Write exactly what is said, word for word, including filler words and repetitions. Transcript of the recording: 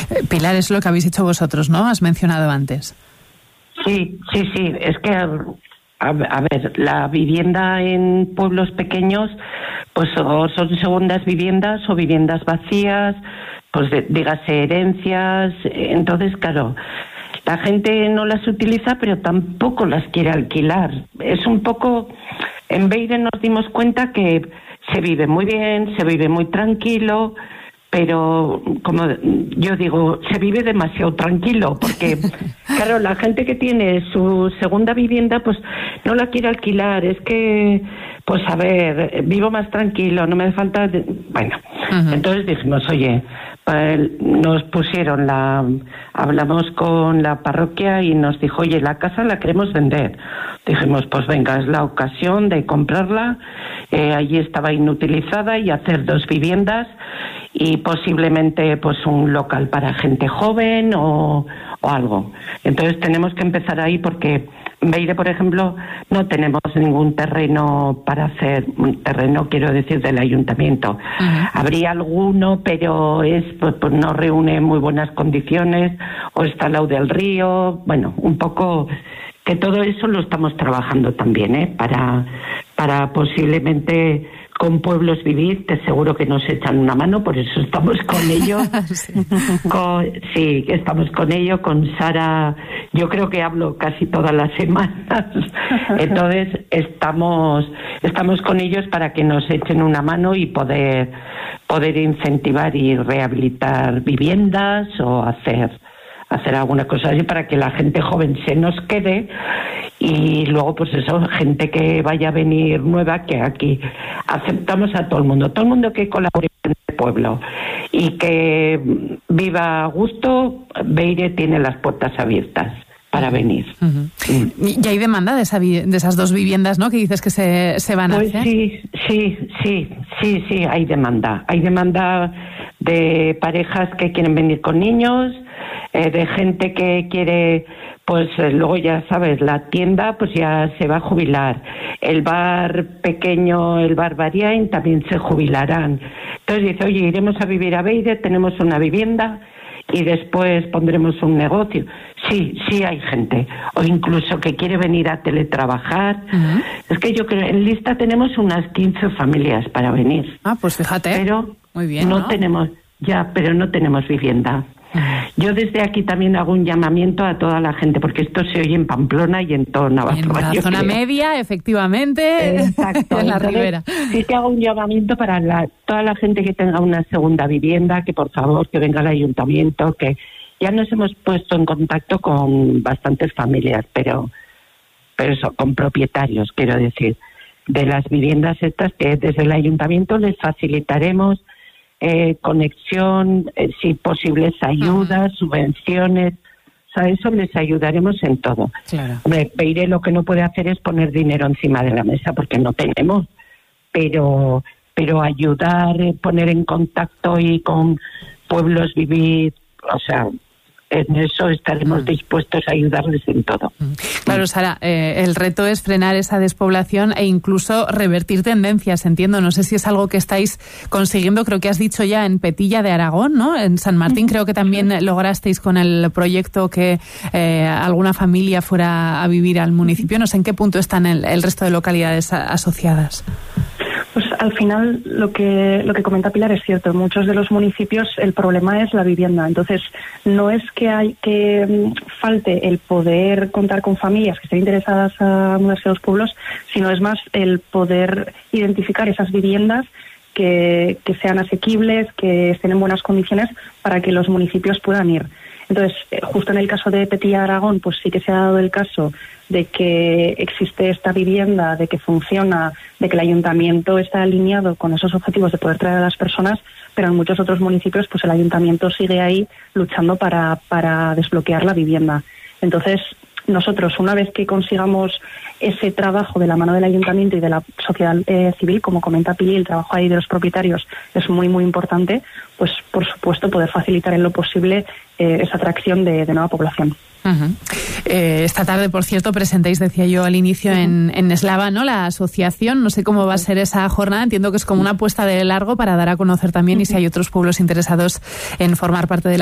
Pilar, es lo que habéis hecho vosotros, ¿no? Has mencionado antes. Sí, sí, sí. Es que, a, a ver, la vivienda en pueblos pequeños, pues o son segundas viviendas o viviendas vacías, pues de, dígase herencias. Entonces, claro, la gente no las utiliza, pero tampoco las quiere alquilar. Es un poco... En Beire nos dimos cuenta que se vive muy bien, se vive muy tranquilo, pero como yo digo, se vive demasiado tranquilo, porque claro, la gente que tiene su segunda vivienda pues no la quiere alquilar. Es que, pues a ver, vivo más tranquilo, no me hace falta... De... Bueno, uh-huh. Entonces dijimos, oye, nos pusieron la... Hablamos con la parroquia y nos dijo, oye, la casa la queremos vender. Dijimos, pues venga, es la ocasión de comprarla. Eh, allí estaba inutilizada, y hacer dos viviendas y posiblemente pues un local para gente joven o, o algo. Entonces tenemos que empezar ahí, porque en Beire, por ejemplo, no tenemos ningún terreno para hacer, un terreno quiero decir del ayuntamiento. Uh-huh. Habría alguno, pero es pues, pues no reúne muy buenas condiciones, o está al lado del río. Bueno, un poco... Que todo eso lo estamos trabajando también, ¿eh? Para, para posiblemente con Pueblos Vivir, te seguro que nos echan una mano, por eso estamos con ello. sí. Con, sí, estamos con ello, con Sara, yo creo que hablo casi todas las semanas. Entonces estamos, estamos con ellos para que nos echen una mano y poder, poder incentivar y rehabilitar viviendas o hacer... hacer alguna cosa así para que la gente joven se nos quede, y luego pues eso, gente que vaya a venir nueva, que aquí aceptamos a todo el mundo, todo el mundo que colabore en el pueblo y que viva a gusto. Beire tiene las puertas abiertas para venir. Uh-huh. Mm. ¿Y hay demanda de, esa vi- de esas dos viviendas, ¿no?, que dices que se, se van a pues hacer? Sí, sí, sí, sí, sí, hay demanda. Hay demanda de parejas que quieren venir con niños, eh, de gente que quiere, pues eh, luego ya sabes, la tienda pues ya se va a jubilar. El bar pequeño, el bar Variain, también se jubilarán. Entonces dice, oye, iremos a vivir a Beire, tenemos una vivienda y después pondremos un negocio. Sí, sí hay gente, o incluso que quiere venir a teletrabajar. Uh-huh. Es que yo creo, en lista tenemos unas quince familias para venir. Ah, pues fíjate. Pero muy bien, no, ¿no? tenemos, ya, pero no tenemos vivienda. Yo desde aquí también hago un llamamiento a toda la gente, porque esto se oye en Pamplona y en toda Navarra. En la zona creo. media, efectivamente, exacto, en la entonces, ribera. Sí que hago un llamamiento para la, toda la gente que tenga una segunda vivienda, que por favor que venga al ayuntamiento, que ya nos hemos puesto en contacto con bastantes familias, pero, pero eso, con propietarios, quiero decir, de las viviendas estas, que desde el ayuntamiento les facilitaremos Eh, conexión, eh, si posibles ayudas, uh-huh. subvenciones, o sea, eso les ayudaremos en todo. Claro. Beire lo que no puede hacer es poner dinero encima de la mesa, porque no tenemos, pero pero ayudar, eh, poner en contacto y con Pueblos Vivir, o sea, en eso estaremos mm. dispuestos a ayudarles en todo. Claro, Sara, eh, el reto es frenar esa despoblación e incluso revertir tendencias, entiendo. No sé si es algo que estáis consiguiendo, creo que has dicho ya en Petilla de Aragón, ¿no? En San Martín creo que también lograsteis con el proyecto que eh, alguna familia fuera a vivir al municipio. No sé en qué punto están el, el resto de localidades a, asociadas. Pues al final lo que lo que comenta Pilar es cierto. En muchos de los municipios el problema es la vivienda. Entonces no es que hay que um, falte el poder contar con familias que estén interesadas a mudarse a los pueblos, sino es más el poder identificar esas viviendas que, que sean asequibles, que estén en buenas condiciones para que los municipios puedan ir. Entonces, justo en el caso de Petilla de Aragón, pues sí que se ha dado el caso de que existe esta vivienda, de que funciona, de que el ayuntamiento está alineado con esos objetivos de poder traer a las personas, pero en muchos otros municipios pues el ayuntamiento sigue ahí luchando para, para desbloquear la vivienda. Entonces, nosotros, una vez que consigamos ese trabajo de la mano del ayuntamiento y de la sociedad eh, civil, como comenta Pili, el trabajo ahí de los propietarios es muy, muy importante, pues por supuesto poder facilitar en lo posible eh, esa atracción de, de nueva población. Uh-huh. Eh, esta tarde, por cierto, presentáis, decía yo al inicio, uh-huh. en, en Eslava, ¿no?, la asociación. No sé cómo va a ser esa jornada. Entiendo que es como una apuesta de largo para dar a conocer también uh-huh. y si hay otros pueblos interesados en formar parte de la